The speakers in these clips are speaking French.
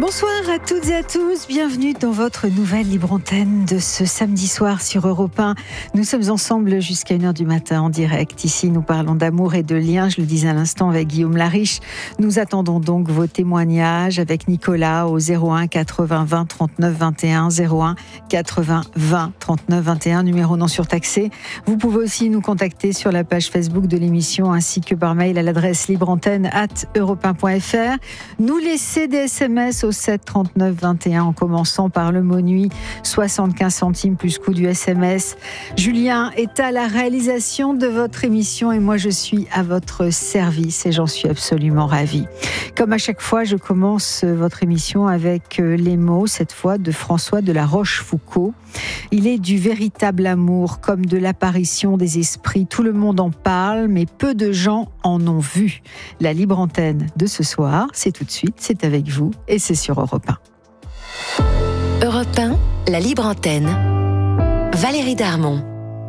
Bonsoir à toutes et à tous, bienvenue dans votre nouvelle libre antenne de ce samedi soir sur Europe 1. Nous sommes ensemble jusqu'à 1h du matin en direct. Ici, nous parlons d'amour et de liens, je le disais à l'instant avec Guillaume Lariche. Nous attendons donc vos témoignages avec Nicolas au 01 80 20 39 21, 01 80 20 39 21, numéro non surtaxé. Vous pouvez aussi nous contacter sur la page Facebook de l'émission ainsi que par mail à l'adresse libreantenne@europe1.fr. Nous laisser des SMS au 7 39 21 en commençant par le mot nuit, 75 centimes plus coût du SMS. Julien est à la réalisation de votre émission et moi je suis à votre service et j'en suis absolument ravie. Comme à chaque fois, je commence votre émission avec les mots, cette fois de François de la Rochefoucauld. Il est du véritable amour comme de l'apparition des esprits. Tout le monde en parle, mais peu de gens en ont vu. La libre antenne de ce soir, c'est tout de suite, c'est avec vous et c'est sur Europe 1. Europe 1, la libre antenne. Valérie Darmon.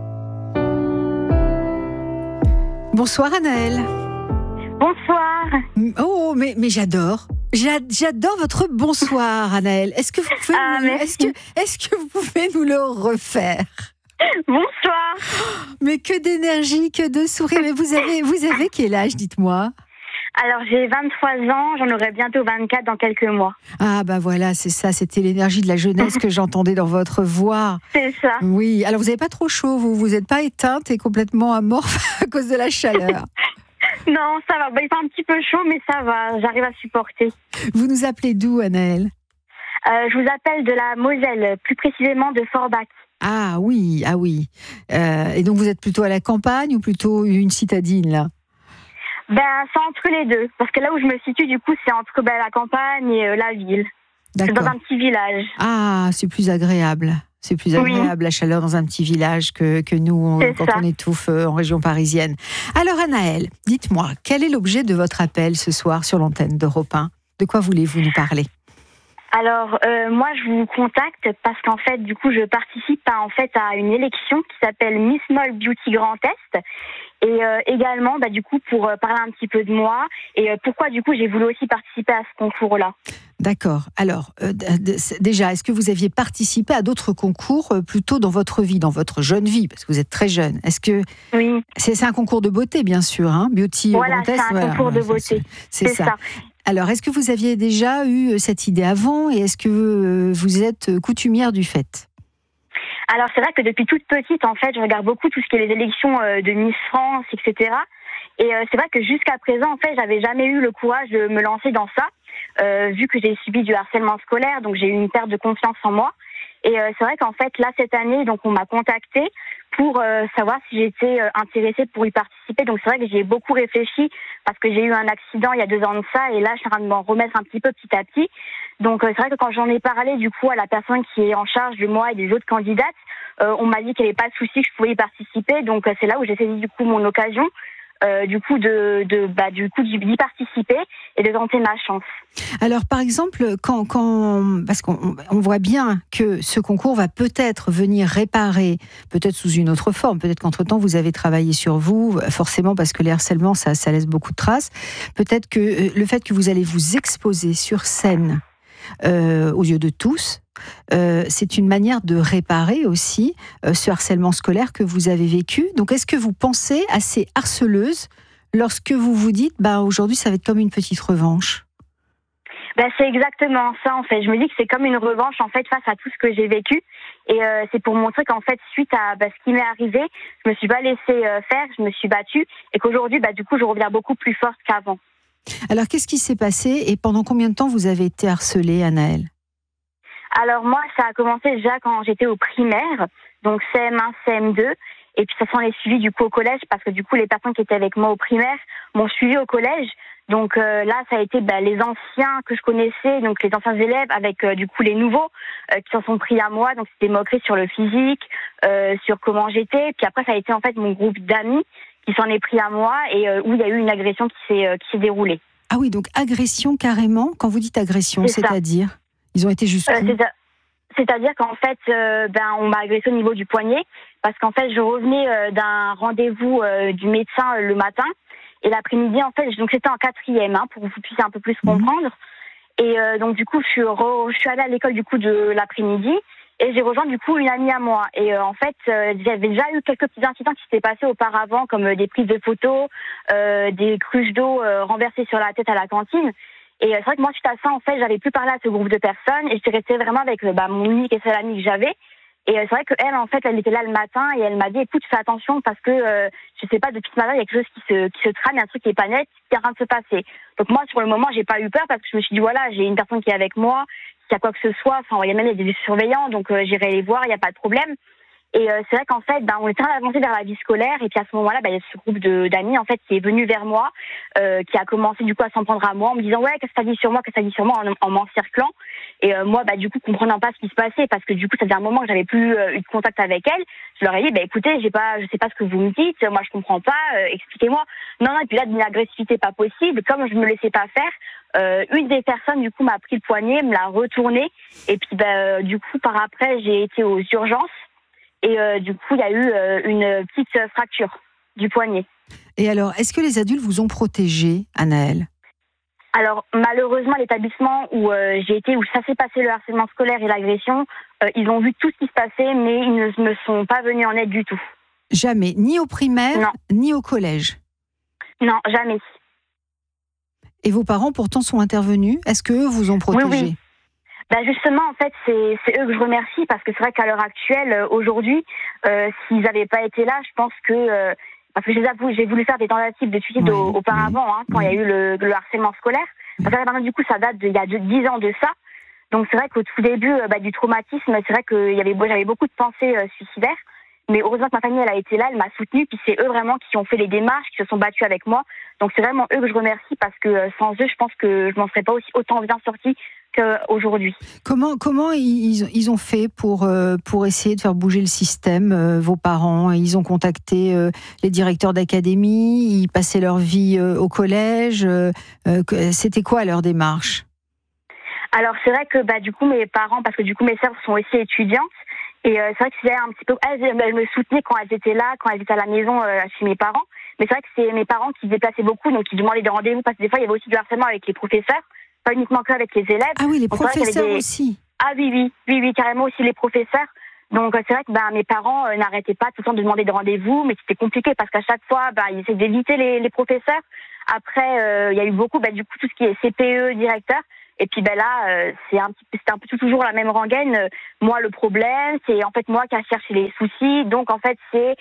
Bonsoir Anaëlle. Bonsoir. Oh, mais j'adore. J'adore votre bonsoir, Anaëlle. Est-ce que vous pouvez, est-ce que vous pouvez nous le refaire? Bonsoir. Mais que d'énergie, que de sourire. Mais vous avez quel âge, dites-moi? Alors, j'ai 23 ans, j'en aurai bientôt 24 dans quelques mois. Ah, bah voilà, c'est ça, c'était l'énergie de la jeunesse que j'entendais dans votre voix. C'est ça. Oui, alors vous n'avez pas trop chaud, vous n'êtes pas éteinte et complètement amorphe à cause de la chaleur. Non, ça va. Il fait un petit peu chaud, mais ça va. J'arrive à supporter. Vous nous appelez d'où, Anaëlle? Je vous appelle de la Moselle, plus précisément de Forbach. Ah oui. Et donc vous êtes plutôt à la campagne ou plutôt une citadine, là? C'est entre les deux. Parce que là où je me situe, du coup, c'est entre la campagne et la ville. D'accord. C'est dans un petit village. Ah, c'est plus agréable. C'est plus agréable, oui. La chaleur dans un petit village que nous, quand on étouffe en région parisienne. Alors Anaëlle, dites-moi, quel est l'objet de votre appel ce soir sur l'antenne d'Europe 1? De quoi voulez-vous nous parler? Alors, moi, je vous contacte parce qu'en fait, du coup, je participe à une élection qui s'appelle Miss Mall Beauty Grand Est. Et également, du coup, pour parler un petit peu de moi et pourquoi, du coup, j'ai voulu aussi participer à ce concours-là. D'accord. Alors, déjà, est-ce que vous aviez participé à d'autres concours plutôt dans votre vie, dans votre jeune vie, parce que vous êtes très jeune? Est-ce que oui. C'est un concours de beauté, bien sûr, hein, Beauty Voilà, Grand Est. C'est un concours de beauté. C'est ça. Alors, est-ce que vous aviez déjà eu cette idée avant et est-ce que vous êtes coutumière du fait? Alors, c'est vrai que depuis toute petite, en fait, je regarde beaucoup tout ce qui est les élections de Miss France, etc. Et c'est vrai que jusqu'à présent, en fait, j'avais jamais eu le courage de me lancer dans ça, vu que j'ai subi du harcèlement scolaire, donc j'ai eu une perte de confiance en moi. Et c'est vrai qu'en fait, là, cette année, donc on m'a contactée pour savoir si j'étais intéressée pour y participer. Donc c'est vrai que j'y ai beaucoup réfléchi parce que j'ai eu un accident il y a 2 ans de ça et là, je suis en train de m'en remettre un petit peu petit à petit. Donc c'est vrai que quand j'en ai parlé du coup à la personne qui est en charge de moi et des autres candidates, on m'a dit qu'il n'y avait pas de souci, que je pouvais y participer. Donc c'est là où j'ai saisi du coup mon occasion. D'y participer et de tenter ma chance. Alors, par exemple, parce qu'on voit bien que ce concours va peut-être venir réparer, peut-être sous une autre forme, peut-être qu'entre-temps vous avez travaillé sur vous, forcément parce que les harcèlements, ça laisse beaucoup de traces. Peut-être que le fait que vous allez vous exposer sur scène aux yeux de tous, c'est une manière de réparer aussi ce harcèlement scolaire que vous avez vécu. Donc, est-ce que vous pensez à ces harceleuses lorsque vous vous dites aujourd'hui, ça va être comme une petite revanche? C'est exactement ça, en fait. Je me dis que c'est comme une revanche, en fait, face à tout ce que j'ai vécu. Et c'est pour montrer qu'en fait, suite à ce qui m'est arrivé, je me suis pas laissée faire, je me suis battue. Et qu'aujourd'hui, du coup, je reviens beaucoup plus forte qu'avant. Alors, qu'est-ce qui s'est passé et pendant combien de temps vous avez été harcelée, Anaëlle? Alors moi, ça a commencé déjà quand j'étais au primaire, donc CM1, CM2, et puis ça s'en est suivi du coup au collège, parce que du coup les personnes qui étaient avec moi au primaire m'ont suivi au collège. Donc là, ça a été les anciens que je connaissais, donc les anciens élèves, avec du coup les nouveaux qui s'en sont pris à moi. Donc c'était moquerie sur le physique, sur comment j'étais. Puis après, ça a été en fait mon groupe d'amis qui s'en est pris à moi et où il y a eu une agression qui s'est déroulée. Ah oui, donc agression carrément. Quand vous dites agression, c'est-à-dire? Ils ont été jusqu'où? C'est-à-dire qu'en fait, on m'a agressé au niveau du poignet parce qu'en fait, je revenais d'un rendez-vous du médecin le matin et l'après-midi, en fait, donc c'était en 4e pour que vous puissiez un peu plus comprendre. Et donc du coup, je suis allée à l'école du coup de l'après-midi et j'ai rejoint du coup une amie à moi. Et en fait, j'avais déjà eu quelques petits incidents qui s'étaient passés auparavant, comme des prises de photos, des cruches d'eau renversées sur la tête à la cantine. Et c'est vrai que moi, suite à ça, en fait, j'avais plus parlé à ce groupe de personnes et j'étais restée vraiment avec mon unique et seule amie que j'avais. Et c'est vrai qu'elle, en fait, elle était là le matin et elle m'a dit, écoute, fais attention parce que, je sais pas, depuis ce matin, il y a quelque chose qui se trame, il y a un truc qui est pas net, qui est en train de se passer. Donc moi, sur le moment, j'ai pas eu peur parce que je me suis dit, voilà, j'ai une personne qui est avec moi, s'il y a quoi que ce soit, enfin, il y a même des surveillants, donc j'irai les voir, il n'y a pas de problème. Et c'est vrai qu'en fait, on était avancé vers la vie scolaire et puis à ce moment-là, il y a ce groupe d'amis en fait qui est venu vers moi, qui a commencé du coup à s'en prendre à moi en me disant ouais qu'est-ce que t'as dit sur moi, qu'est-ce que t'as dit sur moi en m'encerclant. Et moi du coup comprenant pas ce qui se passait parce que du coup ça faisait un moment que j'avais plus eu de contact avec elle, je leur ai dit écoutez je sais pas ce que vous me dites, moi je comprends pas, expliquez-moi. Non et puis là d'une agressivité pas possible, comme je me laissais pas faire. Une des personnes du coup m'a pris le poignet, me l'a retourné et puis du coup par après j'ai été aux urgences. Et du coup, il y a eu une petite fracture du poignet. Et alors, est-ce que les adultes vous ont protégé, Anaëlle ? Alors, malheureusement, l'établissement où j'ai été, où ça s'est passé le harcèlement scolaire et l'agression, ils ont vu tout ce qui se passait, mais ils ne me sont pas venus en aide du tout. Jamais, ni au primaire, non. Ni au collège ? Non, jamais. Et vos parents, pourtant, sont intervenus ? Est-ce qu'eux vous ont protégé ? Oui. Justement, en fait, c'est eux que je remercie parce que c'est vrai qu'à l'heure actuelle, aujourd'hui, s'ils n'avaient pas été là, je pense que parce que j'ai voulu faire des tentatives de suicide auparavant, quand il y a eu le harcèlement scolaire. Parce que maintenant, du coup, ça date il y a 10 ans de ça. Donc c'est vrai qu'au tout début du traumatisme, c'est vrai que j'avais beaucoup de pensées suicidaires. Mais heureusement que ma famille, elle a été là, elle m'a soutenue, puis c'est eux vraiment qui ont fait les démarches, qui se sont battus avec moi. Donc c'est vraiment eux que je remercie parce que sans eux, je pense que je m'en serais pas aussi autant bien sortie qu'aujourd'hui. Comment ils ont fait pour essayer de faire bouger le système, vos parents ? Ils ont contacté les directeurs d'académie, ils passaient leur vie au collège. C'était quoi leur démarche ? Alors c'est vrai que du coup mes parents, parce que du coup mes sœurs sont aussi étudiantes, et c'est vrai que c'est un petit peu, elles me soutenaient quand elles étaient là, quand elles étaient à la maison chez mes parents. Mais c'est vrai que c'est mes parents qui se déplaçaient beaucoup, donc qui demandaient des rendez-vous, parce que des fois il y avait aussi du harcèlement avec les professeurs, pas uniquement qu'avec les élèves. Ah oui, les professeurs aussi. Ah oui, carrément aussi les professeurs. Donc c'est vrai que mes parents n'arrêtaient pas tout le temps de demander des rendez-vous, mais c'était compliqué parce qu'à chaque fois ils essaient d'éviter les professeurs. Après il y a eu beaucoup du coup tout ce qui est CPE, directeur. Et puis là, c'était un peu toujours la même rengaine. Moi, le problème, c'est en fait moi qui a cherché les soucis. Donc en fait, c'est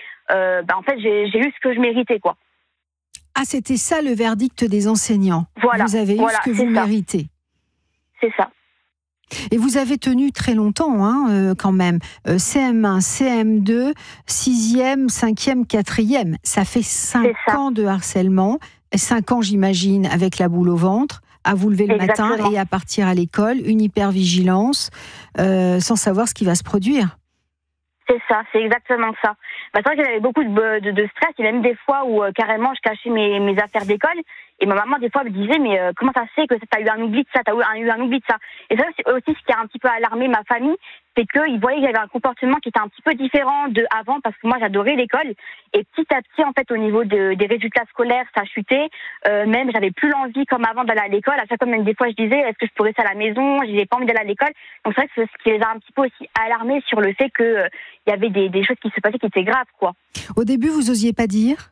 j'ai eu ce que je méritais, quoi. Ah, c'était ça le verdict des enseignants. Voilà. Vous avez eu ce que vous méritez. C'est ça. Et vous avez tenu très longtemps, quand même. CM1, CM2, 6e, 5e, 4e. Ça fait 5 ans de harcèlement. 5 ans, j'imagine, avec la boule au ventre, à vous lever le matin et à partir à l'école, une hypervigilance, sans savoir ce qui va se produire. C'est ça, c'est exactement ça. C'est vrai que j'avais beaucoup de stress. Il y a même des fois où carrément je cachais mes affaires d'école. Et ma maman, des fois, me disait, mais comment ça se fait que t'as eu un oubli de ça, t'as eu un oubli de ça. Et ça, c'est aussi ce qui a un petit peu alarmé ma famille, c'est qu'ils voyaient que j'avais un comportement qui était un petit peu différent de avant, parce que moi, j'adorais l'école. Et petit à petit, en fait, au niveau des résultats scolaires, ça chutait. Même, j'avais plus l'envie, comme avant, d'aller à l'école. À chaque fois, même des fois, je disais, est-ce que je pourrais rester à la maison? J'avais pas envie d'aller à l'école. Donc, c'est vrai que c'est ce qui les a un petit peu aussi alarmés sur le fait que il y avait des choses qui se passaient qui étaient graves, quoi. Au début, vous osiez pas dire?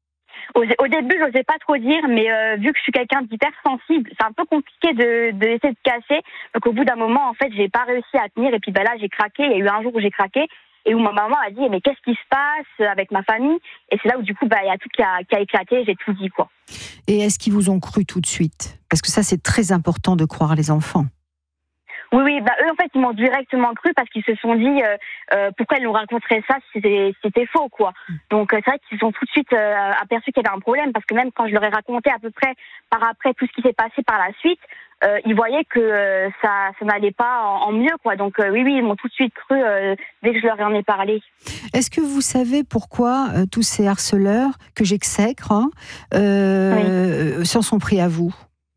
Au début, je n'osais pas trop dire, mais vu que je suis quelqu'un d'hypersensible, c'est un peu compliqué d'essayer de cacher. Donc au bout d'un moment, en fait, j'ai pas réussi à tenir. Et puis là, j'ai craqué. Il y a eu un jour où j'ai craqué et où ma maman a dit mais qu'est-ce qui se passe avec ma famille? Et c'est là où du coup, il y a tout qui a éclaté. J'ai tout dit, quoi. Et est-ce qu'ils vous ont cru tout de suite? Parce que ça, c'est très important de croire les enfants. Oui, eux en fait ils m'ont directement cru parce qu'ils se sont dit pourquoi ils nous raconteraient ça si c'était faux, quoi. Donc c'est vrai qu'ils se sont tout de suite aperçus qu'il y avait un problème parce que même quand je leur ai raconté à peu près par après tout ce qui s'est passé par la suite, ils voyaient que ça n'allait pas en mieux, quoi. Donc oui, ils m'ont tout de suite cru dès que je leur en ai parlé. Est-ce que vous savez pourquoi tous ces harceleurs que j'exècre s'en sont pris à vous?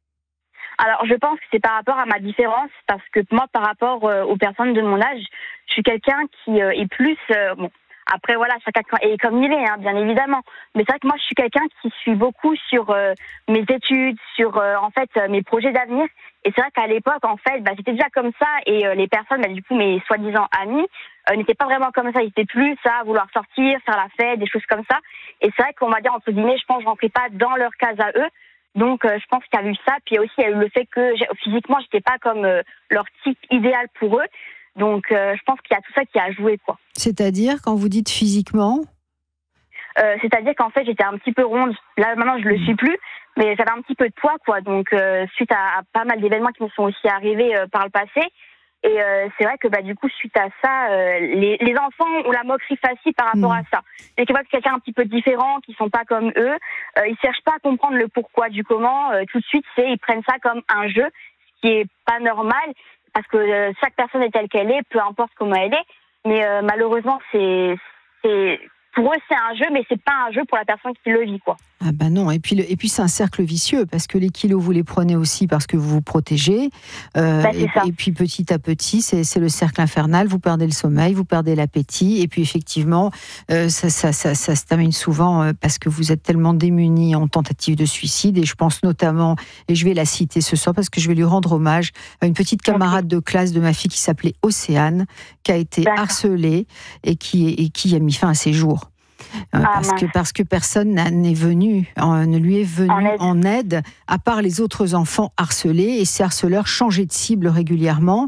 Alors, je pense que c'est par rapport à ma différence, parce que moi, par rapport aux personnes de mon âge, je suis quelqu'un qui est plus... Après voilà, chacun est comme il est, hein, bien évidemment. Mais c'est vrai que moi je suis quelqu'un qui suit beaucoup sur mes études, sur en fait mes projets d'avenir. Et c'est vrai qu'à l'époque en fait, c'était déjà comme ça et les personnes, du coup mes soi-disant amis, n'étaient pas vraiment comme ça. Ils étaient plus ça, à vouloir sortir, faire la fête, des choses comme ça. Et c'est vrai qu'on va dire entre guillemets, je pense que je rentrais pas dans leur case à eux. Donc je pense qu'il y a eu ça, puis aussi il y a eu le fait que physiquement j'étais pas comme leur type idéal pour eux. Donc je pense qu'il y a tout ça qui a joué quoi. C'est-à-dire quand vous dites physiquement c'est-à-dire qu'en fait j'étais un petit peu ronde. Là maintenant je le suis plus, mais j'avais un petit peu de poids quoi. Donc suite à pas mal d'événements qui me sont aussi arrivés par le passé. Et c'est vrai que du coup suite à ça, les enfants ont la moquerie facile par rapport à ça. Dès qu'ils voient que quelqu'un un petit peu différent, qui sont pas comme eux, ils cherchent pas à comprendre le pourquoi du comment. Tout de suite, ils prennent ça comme un jeu, ce qui est pas normal parce que chaque personne est telle qu'elle est, peu importe comment elle est. Mais malheureusement, c'est pour eux c'est un jeu, mais c'est pas un jeu pour la personne qui le vit quoi. Ah non, et puis c'est un cercle vicieux parce que les kilos vous les prenez aussi parce que vous vous protégez et puis petit à petit c'est le cercle infernal, vous perdez le sommeil, vous perdez l'appétit et puis effectivement ça se termine souvent parce que vous êtes tellement démunis en tentative de suicide et je pense notamment, et je vais la citer ce soir parce que je vais lui rendre hommage à une petite camarade de classe de ma fille qui s'appelait Océane, qui a été harcelée et qui a mis fin à ses jours. Parce que personne ne lui est venu en aide, à part les autres enfants harcelés, et ces harceleurs changeaient de cible régulièrement.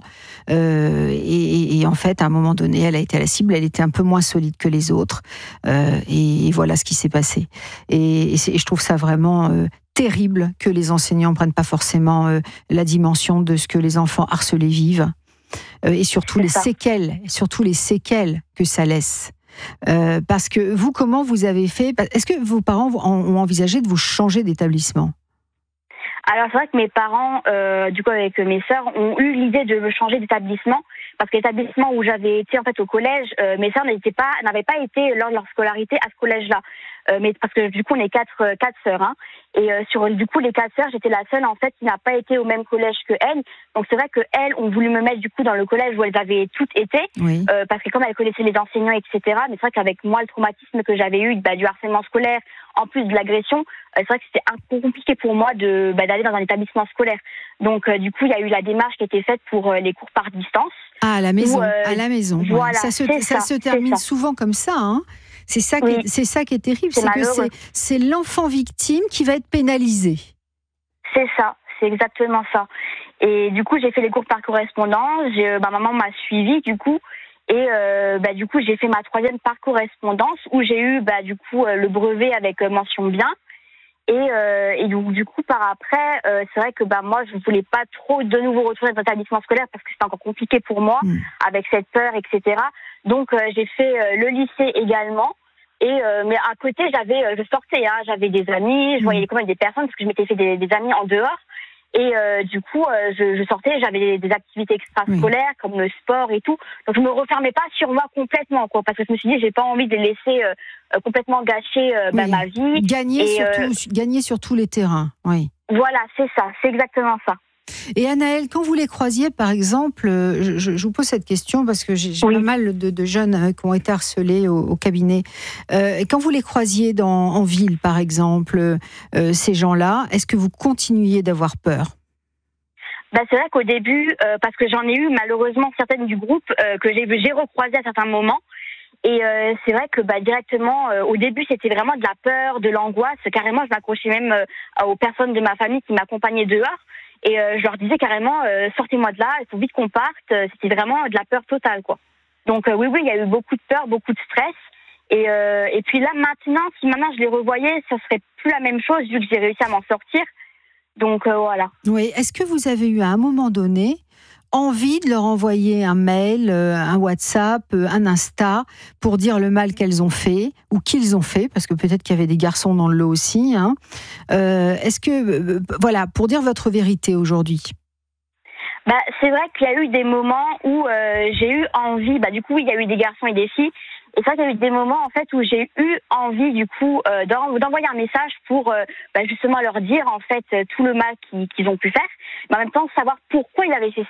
Et en fait, à un moment donné, elle a été à la cible, elle était un peu moins solide que les autres. Et voilà ce qui s'est passé. Et je trouve ça vraiment terrible que les enseignants ne prennent pas forcément la dimension de ce que les enfants harcelés vivent. Et surtout les séquelles que ça laisse. Parce que vous, comment vous avez fait? Est-ce que vos parents ont envisagé de vous changer d'établissement? Alors c'est vrai que mes parents, du coup avec mes sœurs, ont eu l'idée de me changer d'établissement parce que l'établissement où j'avais été en fait au collège, mes sœurs n'avaient pas été lors de leur scolarité à ce collège-là. Mais parce que du coup on est quatre sœurs, hein. Et sur du coup les 4 sœurs, j'étais la seule en fait qui n'a pas été au même collège que elles. Donc c'est vrai que elles ont voulu me mettre du coup dans le collège où elles avaient toutes été, parce que comme elles connaissaient les enseignants, etc. Mais c'est vrai qu'avec moi le traumatisme que j'avais eu du harcèlement scolaire, en plus de l'agression, c'est vrai que c'était un peu compliqué pour moi d'aller dans un établissement scolaire. Donc du coup il y a eu la démarche qui a été faite pour les cours par distance. Ah, à la maison, à la maison. Voilà, ça se termine souvent comme ça, hein. C'est ça qui est terrible, c'est que c'est l'enfant victime qui va être pénalisé. C'est ça, c'est exactement ça. Et du coup, j'ai fait les cours par correspondance, ma maman m'a suivie du coup, et du coup, j'ai fait ma 3e par correspondance où j'ai eu du coup le brevet avec mention bien. Et donc du coup par après c'est vrai que moi je voulais pas trop de nouveau retourner dans un établissement scolaire parce que c'était encore compliqué pour moi avec cette peur, etc. Donc j'ai fait le lycée également et mais à côté je sortais, hein, j'avais des amis, je voyais quand même des personnes parce que je m'étais fait des amis en dehors. Et du coup, je sortais, j'avais des activités extrascolaires comme le sport et tout. Donc je me refermais pas sur moi complètement, quoi, parce que je me suis dit j'ai pas envie de laisser complètement gâcher ma vie. Gagner sur tous les terrains. Oui. Voilà, c'est ça, c'est exactement ça. Et Anaëlle, quand vous les croisiez, par exemple, je vous pose cette question parce que j'ai pas mal de jeunes qui ont été harcelés au cabinet. Quand vous les croisiez en ville, par exemple, ces gens-là, est-ce que vous continuiez d'avoir peur? C'est vrai qu'au début, parce que j'en ai eu malheureusement certaines du groupe que j'ai recroisées à certains moments. Et c'est vrai que directement, au début, c'était vraiment de la peur, de l'angoisse. Carrément, je m'accrochais même aux personnes de ma famille qui m'accompagnaient dehors. Et je leur disais carrément, sortez-moi de là, il faut vite qu'on parte. C'était vraiment de la peur totale, quoi. Donc oui, il y a eu beaucoup de peur, beaucoup de stress. Et puis là, si maintenant je les revoyais, ça serait plus la même chose vu que j'ai réussi à m'en sortir. Donc voilà. Oui, est-ce que vous avez eu à un moment donné envie de leur envoyer un mail, un WhatsApp, un Insta pour dire le mal qu'elles ont fait ou qu'ils ont fait, parce que peut-être qu'il y avait des garçons dans le lot aussi, hein. Est-ce que, pour dire votre vérité aujourd'hui? C'est vrai qu'il y a eu des moments où j'ai eu envie, du coup il y a eu des garçons et des filles, et ça, il y a eu des moments en fait où j'ai eu envie du coup d'envoyer un message pour justement leur dire en fait tout le mal qu'ils ont pu faire, mais en même temps savoir pourquoi ils avaient fait ça.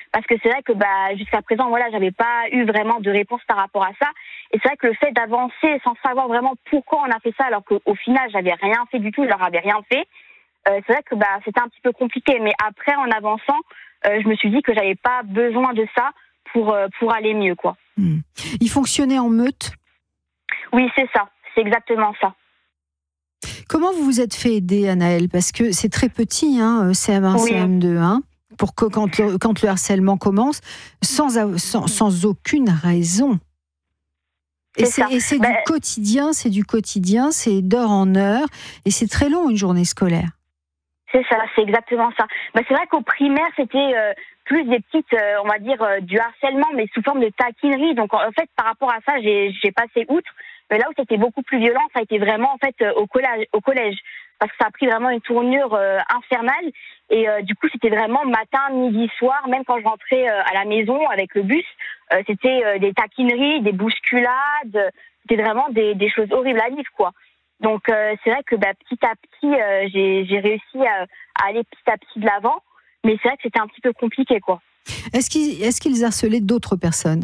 parce que c'est vrai que jusqu'à présent, voilà, j'avais pas eu vraiment de réponse par rapport à ça. Et c'est vrai que le fait d'avancer sans savoir vraiment pourquoi on a fait ça, alors qu'au final, j'avais rien fait du tout, je leur avais rien fait. C'est vrai que c'était un petit peu compliqué. Mais après, en avançant, je me suis dit que j'avais pas besoin de ça pour aller mieux, quoi. Il fonctionnait en meute? Oui, c'est ça. C'est exactement ça. Comment vous vous êtes fait aider, Anaëlle? Parce que c'est très petit, CM1, Oui. CM2, pour que quand le harcèlement commence, sans aucune raison. Et c'est du quotidien, c'est d'heure en heure, et c'est très long une journée scolaire. C'est ça, c'est exactement ça. C'est vrai qu'au primaire, c'était plus des petites, on va dire, du harcèlement, mais sous forme de taquinerie. Donc en fait, par rapport à ça, j'ai passé outre. Mais là où c'était beaucoup plus violent, ça a été vraiment en fait au collège, parce que ça a pris vraiment une tournure infernale. Et du coup, c'était vraiment matin, midi, soir. Même quand je rentrais à la maison avec le bus, c'était des taquineries, des bousculades. C'était vraiment des choses horribles à vivre, quoi. Donc c'est vrai que petit à petit, j'ai réussi à aller petit à petit de l'avant. Mais c'est vrai que c'était un petit peu compliqué, quoi. Est-ce qu'ils harcelaient d'autres personnes?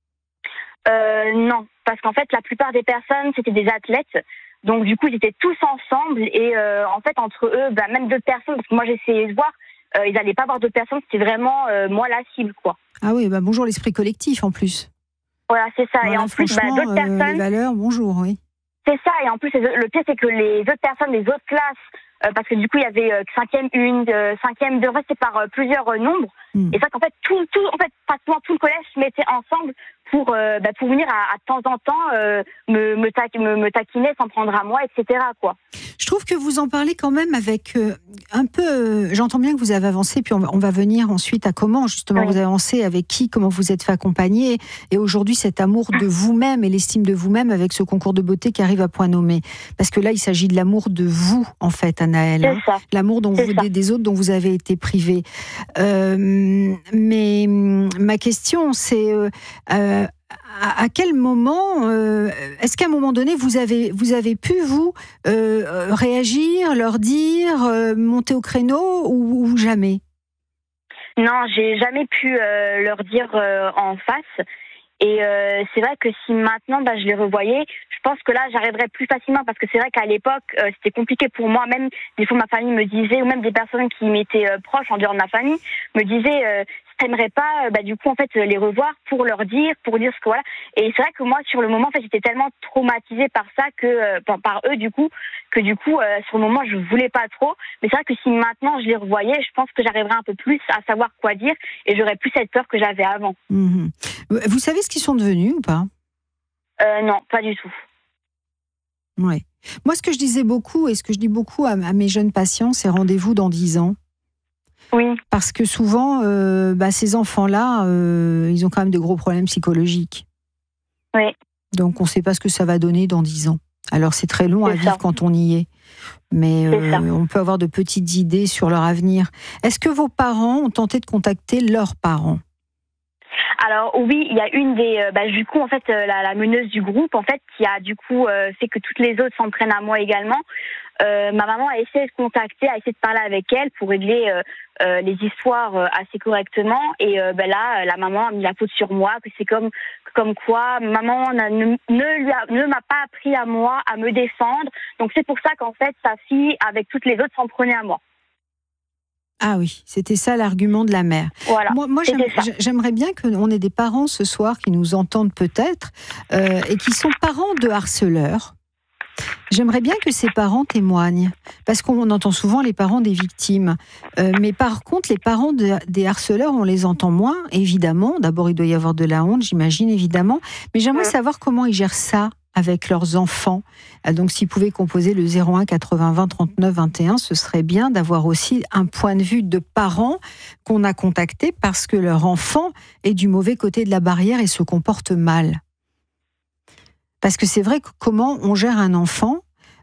Non, parce qu'en fait, la plupart des personnes, c'était des athlètes. Donc, du coup, ils étaient tous ensemble. Et en fait, entre eux, même deux personnes, parce que moi, j'essayais de voir, ils n'allaient pas voir deux personnes. C'était vraiment, moi, la cible, quoi. Ah oui, bonjour l'esprit collectif, en plus. Voilà, c'est ça. Voilà, et en plus, d'autres personnes... les valeurs, bonjour, oui. C'est ça. Et en plus, le pire, c'est que les autres personnes des autres classes, parce que du coup, il y avait 5e 1, 5e 2, en fait, c'est par plusieurs nombres. Et ça qu'en fait, pratiquement tout le collège se mettait ensemble pour venir à temps en temps me taquiner, s'en prendre à moi, etc., quoi. Je trouve que vous en parlez quand même avec un peu... j'entends bien que vous avez avancé, puis on va venir ensuite à comment justement vous avez avancé, avec qui, comment vous êtes fait accompagner, et aujourd'hui cet amour de vous-même et l'estime de vous-même avec ce concours de beauté qui arrive à point nommé. Parce que là, il s'agit de l'amour de vous, en fait, Anaëlle. L'amour des autres dont vous avez été privée. Mais ma question, c'est... à quel moment, est-ce qu'à un moment donné, vous avez pu, vous, réagir, leur dire, monter au créneau ou jamais? Non, j'ai jamais pu leur dire en face. Et c'est vrai que si maintenant je les revoyais, je pense que là j'arriverais plus facilement, parce que c'est vrai qu'à l'époque c'était compliqué pour moi. Même des fois ma famille me disait, ou même des personnes qui m'étaient proches en dehors de ma famille me disaient t'aimerais pas du coup en fait les revoir pour dire ce que voilà. Et c'est vrai que moi sur le moment en fait j'étais tellement traumatisée par ça que par eux du coup sur le moment je voulais pas trop. Mais c'est vrai que si maintenant je les revoyais, je pense que j'arriverais un peu plus à savoir quoi dire et j'aurais plus cette peur que j'avais avant. Vous savez ce qu'ils sont devenus ou pas? Non, pas du tout. Ouais. Moi, ce que je disais beaucoup et ce que je dis beaucoup à mes jeunes patients, c'est rendez-vous dans 10 ans. Oui. Parce que souvent, ces enfants-là, ils ont quand même de gros problèmes psychologiques. Oui. Donc, on ne sait pas ce que ça va donner dans 10 ans. Alors, c'est très long à vivre quand on y est. Mais on peut avoir de petites idées sur leur avenir. Est-ce que vos parents ont tenté de contacter leurs parents? Alors oui, il y a une des du coup en fait la meneuse du groupe en fait qui a du coup fait que toutes les autres s'en prennent à moi également. Ma maman a essayé de contacter, a essayé de parler avec elle pour régler les histoires assez correctement. Et là, la maman a mis la faute sur moi, que c'est comme quoi maman ne m'a pas appris à moi à me défendre. Donc c'est pour ça qu'en fait sa fille avec toutes les autres s'en prenait à moi. Ah oui, c'était ça l'argument de la mère. Voilà, moi j'aimerais bien qu'on ait des parents ce soir qui nous entendent peut-être et qui sont parents de harceleurs. J'aimerais bien que ces parents témoignent, parce qu'on entend souvent les parents des victimes. Mais par contre, les parents des harceleurs, on les entend moins, évidemment. D'abord, il doit y avoir de la honte, j'imagine, évidemment. Mais j'aimerais savoir comment ils gèrent ça avec leurs enfants. Donc, s'ils pouvaient composer le 01 80 20 39 21, ce serait bien d'avoir aussi un point de vue de parents qu'on a contactés parce que leur enfant est du mauvais côté de la barrière et se comporte mal. Parce que c'est vrai que comment on gère un enfant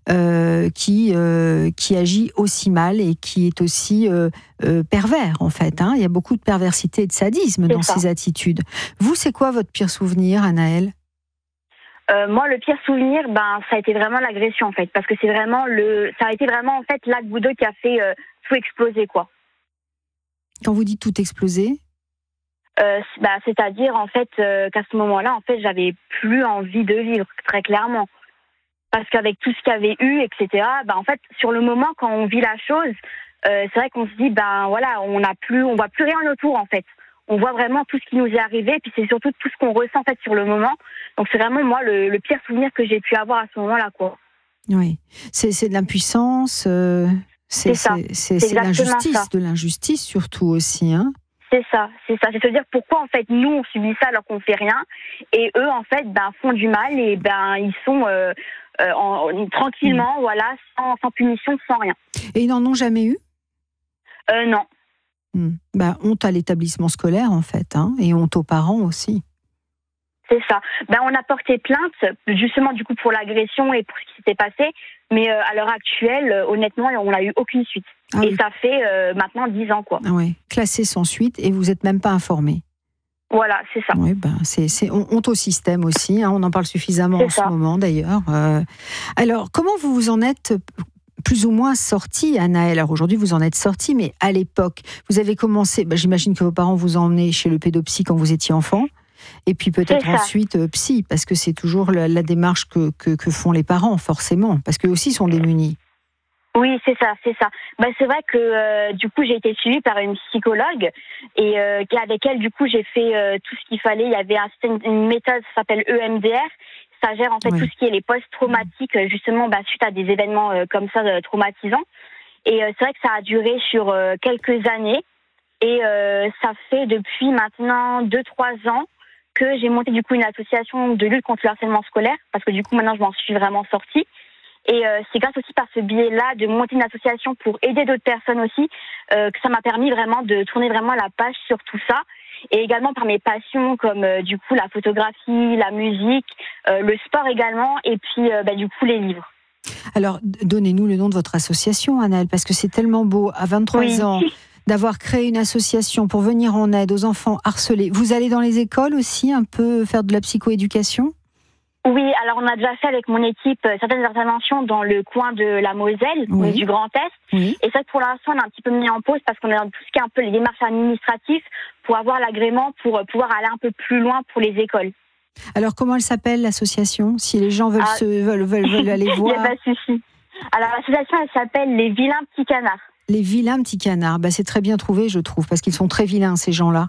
qui agit aussi mal et qui est aussi pervers, en fait. Il y a beaucoup de perversité et de sadisme dans ses attitudes. Vous, c'est quoi votre pire souvenir, Anaëlle? Moi, le pire souvenir, ça a été vraiment l'agression, en fait. Parce que ça a été vraiment, en fait, l'acte boudeux qui a fait tout exploser, quoi. Quand vous dites tout exploser? C'est-à-dire en fait qu'à ce moment-là, en fait, j'avais plus envie de vivre, très clairement. Parce qu'avec tout ce qu'il y avait eu, etc., en fait, sur le moment, quand on vit la chose, c'est vrai qu'on se dit, on voit plus rien autour, en fait. On voit vraiment tout ce qui nous est arrivé, et puis c'est surtout tout ce qu'on ressent, en fait, sur le moment. Donc, c'est vraiment, moi, le pire souvenir que j'ai pu avoir à ce moment-là, quoi. Oui. C'est de l'impuissance, c'est de l'injustice surtout aussi, hein. C'est ça. C'est se dire pourquoi, en fait, nous, on subit ça alors qu'on fait rien, et eux, en fait, font du mal, et ils sont tranquillement, voilà, sans punition, sans rien. Et ils n'en ont jamais eu ? Non. Honte à l'établissement scolaire, en fait, hein, et honte aux parents aussi. C'est ça. On a porté plainte, justement, du coup, pour l'agression et pour ce qui s'était passé, mais à l'heure actuelle, honnêtement, on n'a eu aucune suite. Et ça fait maintenant 10 ans, quoi. Ah ouais, classé sans suite, et vous n'êtes même pas informé. Voilà, c'est ça. Oui, c'est honte au système aussi, hein, on en parle suffisamment en ce moment, d'ailleurs. Alors, comment vous en êtes plus ou moins sortie, Anaëlle? Alors aujourd'hui, vous en êtes sortie, mais à l'époque, vous avez commencé, j'imagine que vos parents vous ont emmené chez le pédopsy quand vous étiez enfant, et puis peut-être ensuite psy, parce que c'est toujours la démarche que font les parents, forcément, parce qu'eux aussi sont démunis. Oui, c'est ça. C'est vrai que du coup j'ai été suivie par une psychologue et avec elle du coup j'ai fait tout ce qu'il fallait. Il y avait une méthode, ça s'appelle EMDR. Ça gère en fait tout ce qui est les post-traumatiques, justement suite à des événements comme ça traumatisants. Et c'est vrai que ça a duré sur quelques années et ça fait depuis maintenant 2-3 ans que j'ai monté du coup une association de lutte contre le harcèlement scolaire, parce que du coup maintenant je m'en suis vraiment sortie. Et c'est grâce aussi par ce biais-là de monter une association pour aider d'autres personnes aussi que ça m'a permis vraiment de tourner vraiment la page sur tout ça. Et également par mes passions comme du coup la photographie, la musique, le sport également, et puis du coup les livres. Alors donnez-nous le nom de votre association, Anaëlle, parce que c'est tellement beau à 23 ans d'avoir créé une association pour venir en aide aux enfants harcelés. Vous allez dans les écoles aussi un peu faire de la psychoéducation ? Oui, alors on a déjà fait avec mon équipe certaines interventions dans le coin de la Moselle, du Grand Est. Oui. Et ça, pour l'instant, on a un petit peu mis en pause parce qu'on est dans tout ce qui est un peu les démarches administratives pour avoir l'agrément pour pouvoir aller un peu plus loin pour les écoles. Alors, comment elle s'appelle, l'association ? Si les gens veulent aller voir. Il n'y a pas de souci. Alors, l'association, elle s'appelle Les Vilains Petits Canards. Les vilains petits canards, c'est très bien trouvé, je trouve, parce qu'ils sont très vilains, ces gens-là.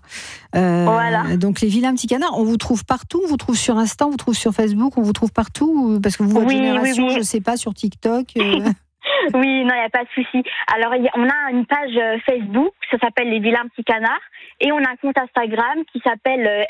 Voilà. Donc, les vilains petits canards, on vous trouve partout, on vous trouve sur Insta, on vous trouve sur Facebook, on vous trouve partout, parce que vous, votre génération, je ne sais pas, sur TikTok. Oui, non, il n'y a pas de souci. Alors, on a une page Facebook, ça s'appelle Les Vilains Petits Canards, et on a un compte Instagram qui s'appelle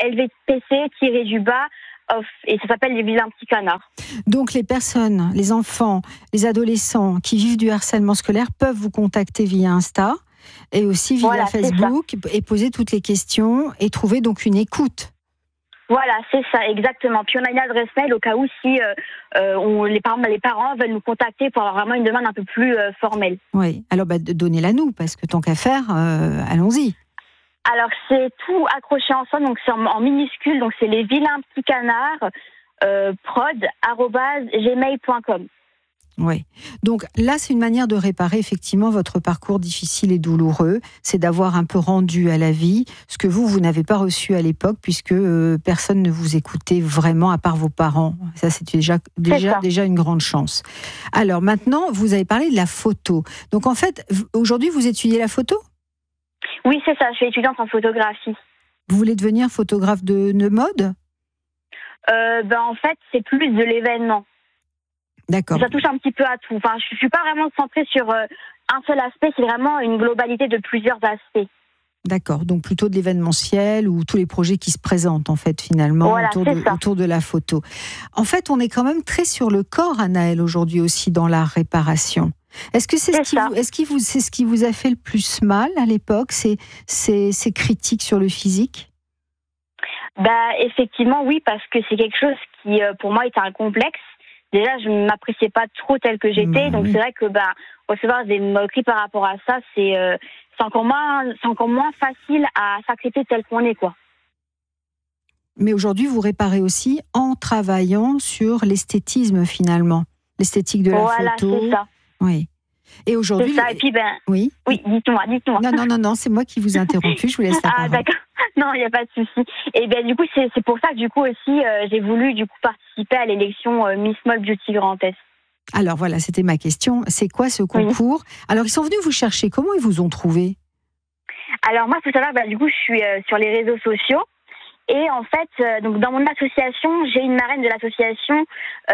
LVPC-off, et ça s'appelle Les Vilains Petits Canards. Donc les personnes, les enfants, les adolescents qui vivent du harcèlement scolaire peuvent vous contacter via Insta et aussi via Facebook et poser toutes les questions et trouver donc une écoute. Voilà, c'est ça, exactement. Puis on a une adresse mail au cas où si les parents veulent nous contacter pour avoir vraiment une demande un peu plus formelle. Oui, alors donnez-la nous, parce que tant qu'à faire, allons-y. Alors, c'est tout accroché ensemble, donc c'est en minuscule, donc c'est les vilains petits canards, prod@gmail.com. Oui. Donc là, c'est une manière de réparer effectivement votre parcours difficile et douloureux. C'est d'avoir un peu rendu à la vie ce que vous n'avez pas reçu à l'époque, puisque personne ne vous écoutait vraiment à part vos parents. Ça, c'était déjà une grande chance. Alors maintenant, vous avez parlé de la photo. Donc en fait, aujourd'hui, vous étudiez la photo ? Oui, c'est ça, je suis étudiante en photographie. Vous voulez devenir photographe de mode ? En fait, c'est plus de l'événement. D'accord. Ça touche un petit peu à tout. Enfin, je ne suis pas vraiment centrée sur un seul aspect, c'est vraiment une globalité de plusieurs aspects. D'accord, donc plutôt de l'événementiel ou tous les projets qui se présentent en fait finalement autour de la photo. En fait, on est quand même très sur le corps, Anaëlle, aujourd'hui aussi dans la réparation. Est-ce que c'est ce qui vous a fait le plus mal à l'époque, ces critiques sur le physique ? Effectivement, oui, parce que c'est quelque chose qui, pour moi, était un complexe. Déjà, je ne m'appréciais pas trop telle que j'étais, donc c'est vrai que recevoir des moqueries par rapport à ça, c'est encore moins facile à s'accepter tel qu'on est, quoi. Mais aujourd'hui, vous réparez aussi en travaillant sur l'esthétisme finalement, l'esthétique de la photo. Voilà, c'est ça. Oui. Et aujourd'hui. C'est ça, et puis oui. Oui, dites-moi. Non, c'est moi qui vous ai interrompu, je vous laisse la parole. Ah, d'accord. Non, il n'y a pas de souci. Et bien du coup, c'est pour ça que du coup aussi, j'ai voulu du coup participer à l'élection Miss Small Beauty Grand Est. Alors voilà, c'était ma question. C'est quoi ce concours ? Alors ils sont venus vous chercher. Comment ils vous ont trouvé ? Alors moi, il faut savoir, du coup, je suis sur les réseaux sociaux. Et en fait, donc dans mon association, j'ai une marraine de l'association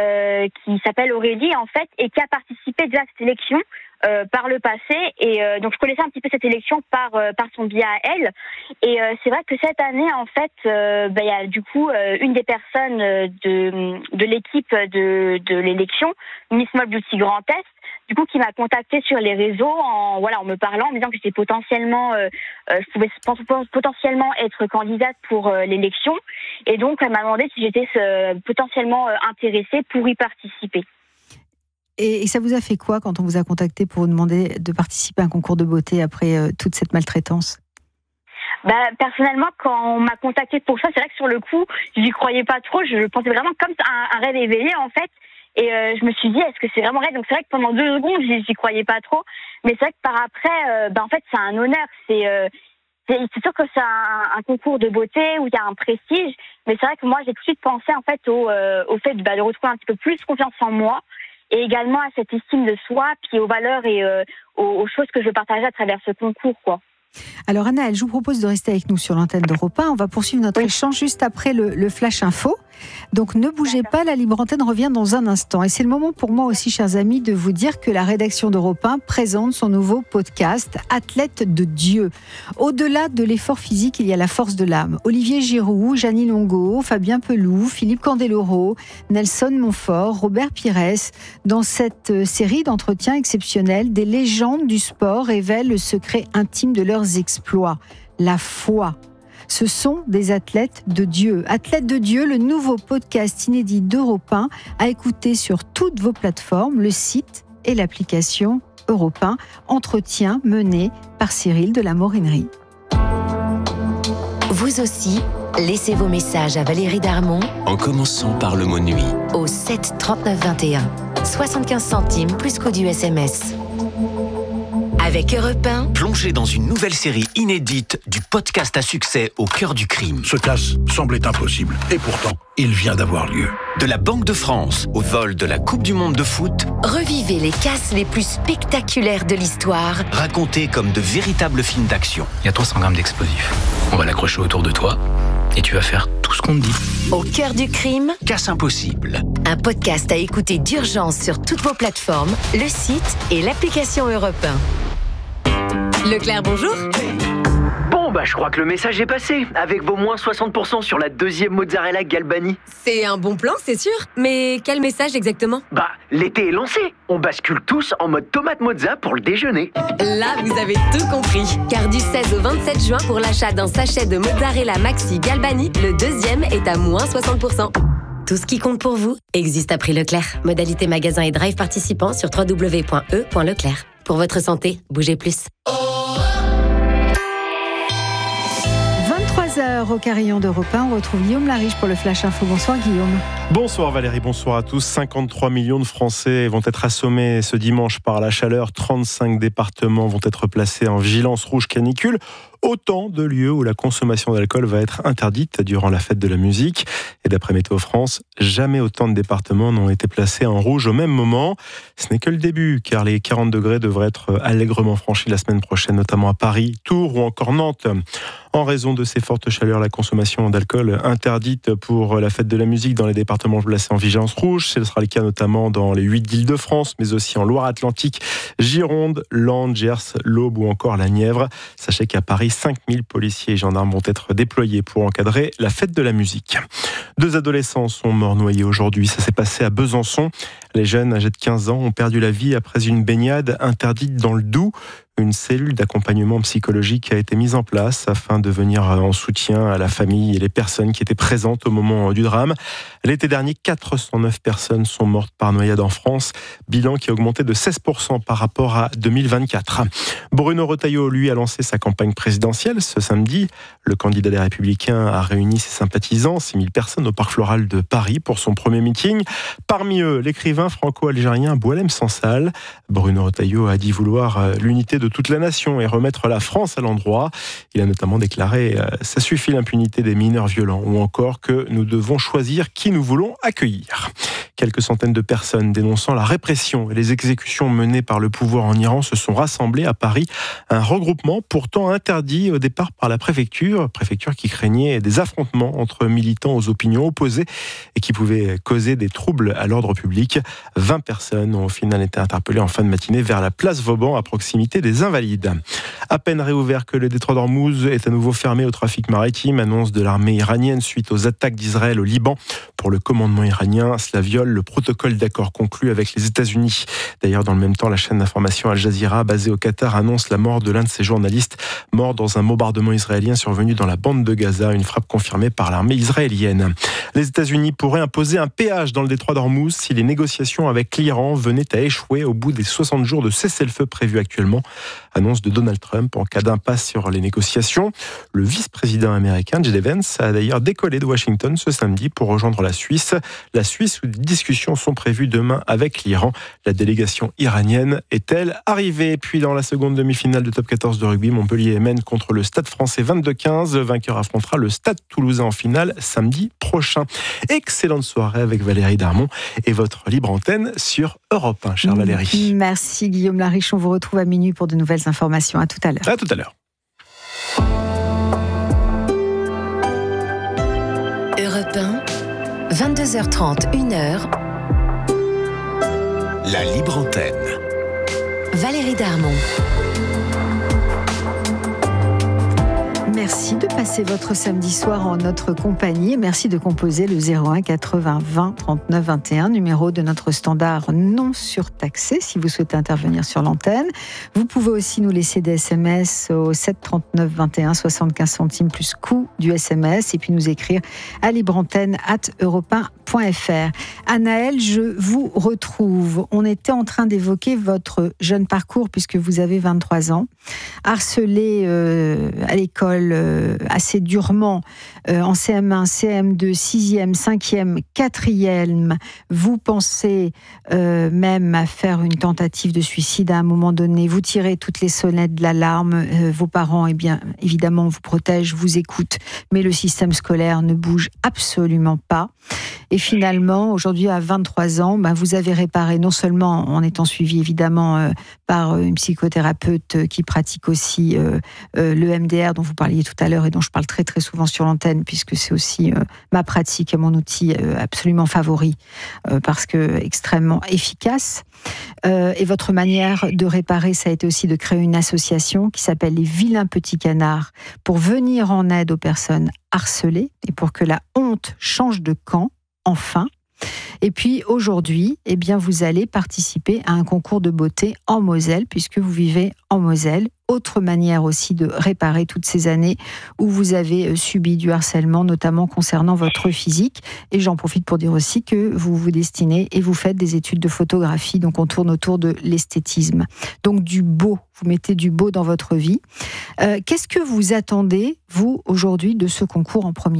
qui s'appelle Aurélie, en fait, et qui a participé déjà à cette élection par le passé. Et donc je connaissais un petit peu cette élection par son biais à elle. Et c'est vrai que cette année, en fait, il y a du coup une des personnes de l'équipe de l'élection, Miss Small Beauty Grand Est, du coup, qui m'a contactée sur les réseaux en me parlant, en me disant que j'étais potentiellement, je pouvais potentiellement être candidate pour l'élection. Et donc, elle m'a demandé si j'étais potentiellement intéressée pour y participer. Et ça vous a fait quoi quand on vous a contacté pour vous demander de participer à un concours de beauté après toute cette maltraitance ? Personnellement, quand on m'a contacté pour ça, c'est vrai que sur le coup, je n'y croyais pas trop. Je pensais vraiment comme un rêve éveillé, en fait. Et je me suis dit, est-ce que c'est vraiment vrai ? Donc c'est vrai que pendant 2 secondes, j'y croyais pas trop. Mais c'est vrai que par après, en fait, c'est un honneur. C'est sûr que c'est un concours de beauté où il y a un prestige. Mais c'est vrai que moi, j'ai tout de suite pensé en fait au fait de retrouver un petit peu plus confiance en moi. Et également à cette estime de soi, puis aux valeurs et aux choses que je veux partager à travers ce concours, quoi. Alors Anaëlle, je vous propose de rester avec nous sur l'antenne d'Europe 1. On va poursuivre notre échange juste après le Flash Info. Donc ne bougez pas, la libre antenne revient dans un instant. Et c'est le moment pour moi aussi, chers amis, de vous dire que la rédaction d'Europe 1 présente son nouveau podcast « Athlète de Dieu ». Au-delà de l'effort physique, il y a la force de l'âme. Olivier Giroud, Jeannie Longo, Fabien Peloux, Philippe Candeloro, Nelson Montfort, Robert Pires. Dans cette série d'entretiens exceptionnels, des légendes du sport révèlent le secret intime de leurs exploits, la foi. Ce sont des athlètes de Dieu. Athlètes de Dieu, le nouveau podcast inédit d'Europe 1 à écouter sur toutes vos plateformes, le site et l'application Europe 1. Entretien mené par Cyril de la Morinerie. Vous aussi, laissez vos messages à Valérie Darmon en commençant par le mot nuit au 7 39 21. 75 centimes plus coût du SMS. Avec Europe 1, plongez dans une nouvelle série inédite du podcast à succès au cœur du crime. Ce casse semblait impossible, et pourtant, il vient d'avoir lieu. De la Banque de France au vol de la Coupe du Monde de foot, revivez les casses les plus spectaculaires de l'histoire, racontés comme de véritables films d'action. Il y a 300 grammes d'explosifs. On va l'accrocher autour de toi, et tu vas faire tout ce qu'on te dit. Au cœur du crime, Casse impossible. Un podcast à écouter d'urgence sur toutes vos plateformes, le site et l'application Europe 1. Leclerc, bonjour. Bon, je crois que le message est passé, avec vos moins 60% sur la deuxième mozzarella Galbani. C'est un bon plan, c'est sûr. Mais quel message exactement ? L'été est lancé. On bascule tous en mode tomate mozza pour le déjeuner. Là, vous avez tout compris. Car du 16 au 27 juin, pour l'achat d'un sachet de mozzarella Maxi Galbani, le deuxième est à moins 60%. Tout ce qui compte pour vous existe à prix Leclerc. Modalité magasin et drive participants sur www.e.leclerc. Pour votre santé, bougez plus. 23h au carillon d'Europe 1, on retrouve Guillaume Lariche pour le Flash Info. Bonsoir Guillaume. Bonsoir Valérie, bonsoir à tous. 53 millions de Français vont être assommés ce dimanche par la chaleur. 35 départements vont être placés en vigilance rouge canicule. Autant de lieux où la consommation d'alcool va être interdite durant la fête de la musique. Et d'après Météo France, jamais autant de départements n'ont été placés en rouge au même moment. Ce n'est que le début, car les 40 degrés devraient être allègrement franchis la semaine prochaine, notamment à Paris, Tours ou encore Nantes. En raison de ces fortes chaleurs, la consommation d'alcool interdite pour la fête de la musique dans les départements placés en vigilance rouge. Ce sera le cas notamment dans les 8 d'Île-de-France, mais aussi en Loire-Atlantique, Gironde, Landes, Gers, l'Aube ou encore la Nièvre. Sachez qu'à Paris, 5000 policiers et gendarmes vont être déployés pour encadrer la fête de la musique. 2 adolescents sont morts noyés aujourd'hui. Ça s'est passé à Besançon. Les jeunes âgés de 15 ans ont perdu la vie après une baignade interdite dans le Doubs. Une cellule d'accompagnement psychologique a été mise en place afin de venir en soutien à la famille et les personnes qui étaient présentes au moment du drame. L'été dernier, 409 personnes sont mortes par noyade en France, bilan qui a augmenté de 16% par rapport à 2024. Bruno Retailleau, lui, a lancé sa campagne présidentielle ce samedi. Le candidat des Républicains a réuni ses sympathisants, 6000 personnes au Parc Floral de Paris pour son premier meeting. Parmi eux, l'écrivain franco-algérien Boualem Sansal. Bruno Retailleau a dit vouloir l'unité de toute la nation et remettre la France à l'endroit. Il a notamment déclaré « Ça suffit l'impunité des mineurs violents » ou encore que nous devons choisir qui nous voulons accueillir. Quelques centaines de personnes dénonçant la répression et les exécutions menées par le pouvoir en Iran se sont rassemblées à Paris. Un regroupement pourtant interdit au départ par la préfecture qui craignait des affrontements entre militants aux opinions opposées et qui pouvaient causer des troubles à l'ordre public. 20 personnes ont au final été interpellées en fin de matinée vers la place Vauban à proximité des Invalides. À peine réouvert que le détroit d'Ormuz est à nouveau fermé au trafic maritime, annonce de l'armée iranienne suite aux attaques d'Israël au Liban. Pour le commandement iranien, cela viole le protocole d'accord conclu avec les États-Unis. D'ailleurs, dans le même temps, la chaîne d'information Al Jazeera, basée au Qatar, annonce la mort de l'un de ses journalistes, mort dans un bombardement israélien survenu dans la bande de Gaza, une frappe confirmée par l'armée israélienne. Les États-Unis pourraient imposer un péage dans le détroit d'Ormuz si les négociations avec l'Iran venaient à échouer au bout des 60 jours de cessez-le-feu prévus actuellement. Annonce de Donald Trump en cas d'impasse sur les négociations. Le vice-président américain J.D. Vance a d'ailleurs décollé de Washington ce samedi pour rejoindre la Suisse. La Suisse où des discussions sont prévues demain avec l'Iran. La délégation iranienne est-elle arrivée? Puis dans la seconde demi-finale de top 14 de rugby, Montpellier mène contre le Stade Français 22-15. Le vainqueur affrontera le Stade Toulousain en finale samedi prochain. Excellente soirée avec Valérie Darmon et votre libre antenne sur Europe 1, chère Valérie. Merci Guillaume Lariche, on vous retrouve à minuit pour de nouvelles informations. À tout à l'heure. À tout à l'heure. Europe 1, 22h30, 1h. La libre antenne. Valérie Darmon. Merci de passer votre samedi soir en notre compagnie et merci de composer le 01 80 20 39 21, numéro de notre standard non surtaxé si vous souhaitez intervenir sur l'antenne. Vous pouvez aussi nous laisser des SMS au 7 39 21 75 centimes plus coût du SMS et puis nous écrire à libreantenne@europe1.fr. Anaëlle, je vous retrouve. On était en train d'évoquer votre jeune parcours puisque vous avez 23 ans, harcelé à l'école assez durement en CM1, CM2, 6e, 5e, 4e. Vous pensez même à faire une tentative de suicide à un moment donné. Vous tirez toutes les sonnettes d'alarme. Vos parents, eh bien, évidemment, vous protègent, vous écoutent. Mais le système scolaire ne bouge absolument pas. Et finalement, aujourd'hui, à 23 ans, vous avez réparé, non seulement en étant suivi évidemment par une psychothérapeute qui pratique aussi le MDR dont vous parliez tout à l'heure et dont je parle très très souvent sur l'antenne puisque c'est aussi ma pratique et mon outil absolument favori parce que extrêmement efficace. Et votre manière de réparer, ça a été aussi de créer une association qui s'appelle les Vilains Petits Canards pour venir en aide aux personnes harcelées et pour que la honte change de camp, enfin. Et puis aujourd'hui, eh bien, vous allez participer à un concours de beauté en Moselle, puisque vous vivez en Moselle. Autre manière aussi de réparer toutes ces années où vous avez subi du harcèlement, notamment concernant votre physique. Et j'en profite pour dire aussi que vous vous destinez et vous faites des études de photographie, donc on tourne autour de l'esthétisme. Donc du beau, vous mettez du beau dans votre vie. Qu'est-ce que vous attendez, vous, aujourd'hui, de ce concours en premier ?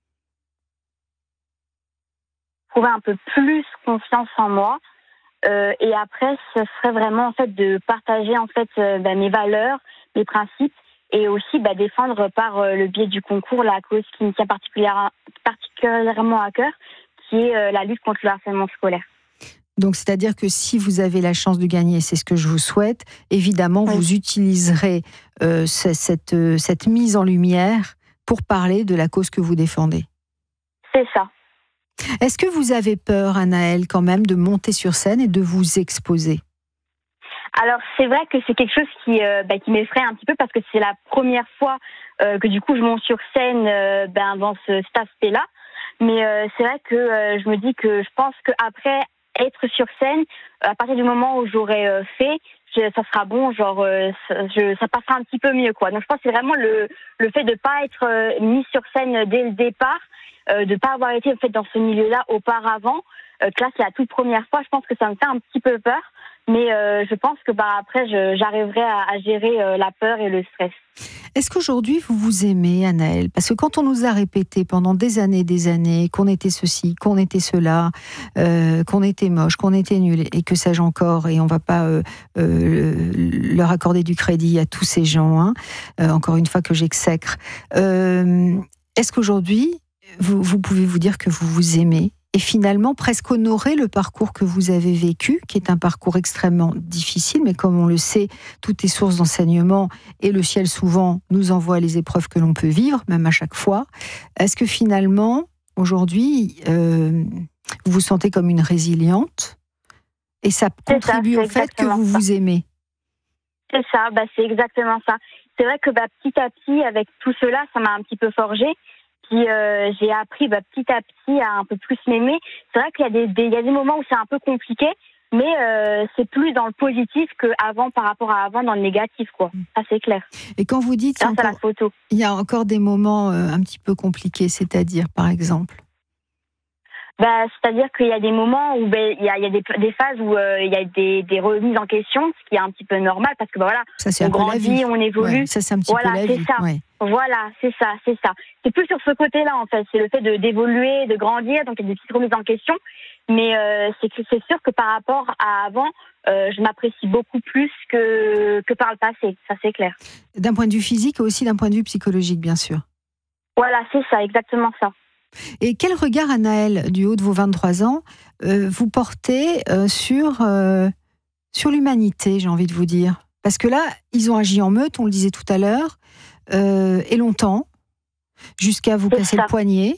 Trouver un peu plus confiance en moi et après ce serait vraiment en fait de partager en fait mes valeurs, mes principes et aussi défendre par le biais du concours la cause qui me tient particulièrement à cœur, qui est la lutte contre le harcèlement scolaire. Donc, c'est-à-dire que si vous avez la chance de gagner, c'est ce que je vous souhaite, évidemment, oui, vous utiliserez cette mise en lumière pour parler de la cause que vous défendez. C'est ça. Est-ce que vous avez peur, Anaëlle, quand même, de monter sur scène et de vous exposer ? Alors, c'est vrai que c'est quelque chose qui m'effraie un petit peu parce que c'est la première fois que du coup je monte sur scène dans cet aspect-là. Mais c'est vrai que je me dis que je pense qu'après être sur scène, à partir du moment où j'aurai fait, ça sera bon, ça passera un petit peu mieux, quoi. Donc je pense que c'est vraiment le fait de pas être mis sur scène dès le départ, de pas avoir été en fait dans ce milieu-là auparavant, que là c'est la toute première fois. Je pense que ça me fait un petit peu peur, Mais je pense que après, j'arriverai à gérer la peur et le stress. Est-ce qu'aujourd'hui, vous vous aimez, Anaëlle ? Parce que quand on nous a répété pendant des années, qu'on était ceci, qu'on était cela, qu'on était moche, qu'on était nul, et que sais-je encore, et on ne va pas leur accorder du crédit à tous ces gens, encore une fois que j'exècre. Est-ce qu'aujourd'hui, vous pouvez vous dire que vous vous aimez ? Et finalement, presque honorer le parcours que vous avez vécu, qui est un parcours extrêmement difficile, mais comme on le sait, tout est source d'enseignement et le ciel souvent nous envoie les épreuves que l'on peut vivre, même à chaque fois. Est-ce que finalement, aujourd'hui, vous vous sentez comme une résiliente et ça contribue au fait que vous vous aimez ? C'est ça, c'est exactement ça. C'est vrai que petit à petit, avec tout cela, ça m'a un petit peu forgé. Puis j'ai appris petit à petit à un peu plus m'aimer. C'est vrai qu'il y a des moments où c'est un peu compliqué, mais c'est plus dans le positif qu'avant par rapport à avant dans le négatif, quoi. Ça, c'est clair. Et quand vous dites il y a encore des moments un petit peu compliqués, c'est-à-dire, par exemple ? C'est-à-dire qu'il y a des moments où il y a des phases où il y a des remises en question, ce qui est un petit peu normal parce que ça, c'est on grandit, on évolue. Ouais, ça, c'est un petit peu la vie. Ça. Ouais. Voilà, c'est ça. C'est plus sur ce côté-là, en fait. C'est le fait d'évoluer, de grandir, donc il y a des petites remises en question. Mais c'est sûr que par rapport à avant, je m'apprécie beaucoup plus que par le passé. Ça, c'est clair. D'un point de vue physique et aussi d'un point de vue psychologique, bien sûr. Voilà, c'est ça, exactement ça. Et quel regard, Anaëlle, du haut de vos 23 ans, vous portez sur l'humanité, j'ai envie de vous dire ? Parce que là, ils ont agi en meute, on le disait tout à l'heure, et longtemps, jusqu'à vous casser le poignet.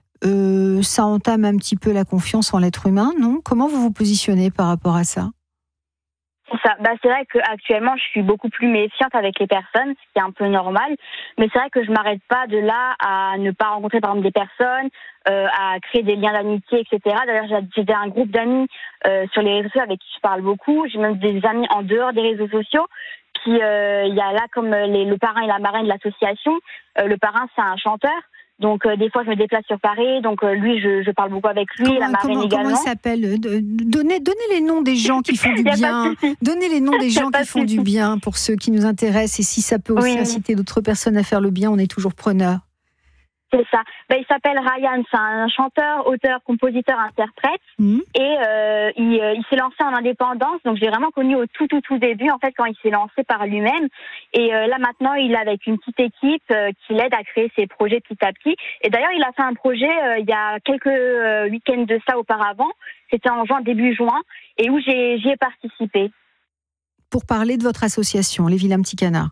Ça entame un petit peu la confiance en l'être humain, non ? Comment vous vous positionnez par rapport à ça ? C'est ça. C'est vrai qu'actuellement, je suis beaucoup plus méfiante avec les personnes, ce qui est un peu normal. Mais c'est vrai que je m'arrête pas de là à ne pas rencontrer, par exemple, des personnes, à créer des liens d'amitié, etc. D'ailleurs, j'ai un groupe d'amis sur les réseaux sociaux avec qui je parle beaucoup. J'ai même des amis en dehors des réseaux sociaux. Il y a là comme le parrain et la marraine de l'association. Le parrain, c'est un chanteur. Donc, des fois, je me déplace sur Paris. Donc, lui, je parle beaucoup avec lui. La marraine également. Comment il s'appelle ? Donnez les noms des gens qui font du bien. Donnez les noms des gens qui font du bien pour ceux qui nous intéressent. Et si ça peut aussi inciter d'autres personnes à faire le bien, on est toujours preneurs. C'est ça. Il s'appelle Ryan, c'est un chanteur, auteur, compositeur, interprète. Et il s'est lancé en indépendance. Donc j'ai vraiment connu au tout début, en fait, quand il s'est lancé par lui-même. Et là maintenant, il est avec une petite équipe qui l'aide à créer ses projets petit à petit. Et d'ailleurs, il a fait un projet il y a quelques week-ends de ça auparavant. C'était en début juin, et où j'y ai participé. Pour parler de votre association, Les Vilains Petits Canards.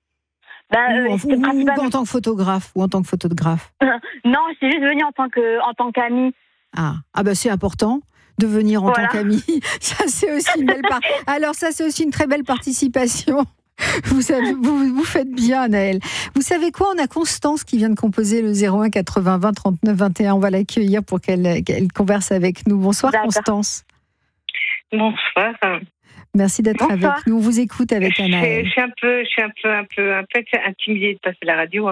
Ou en tant que photographe Non, je suis juste venue en tant qu'amie. C'est important de venir en tant qu'amie. Ça, c'est aussi une belle Alors ça, c'est aussi une très belle participation. Vous faites bien, Anaëlle. Vous savez quoi ? On a Constance qui vient de composer le 01 80 20 39 21. On va l'accueillir pour qu'elle converse avec nous. Bonsoir, Constance. Bonsoir. Merci d'être avec nous. On vous écoute avec Anaëlle. Je suis un peu intimidée de passer la radio,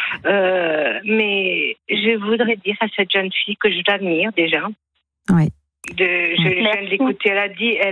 mais je voudrais dire à cette jeune fille que je l'admire déjà. Oui. Je viens de l'écouter. Elle a dit,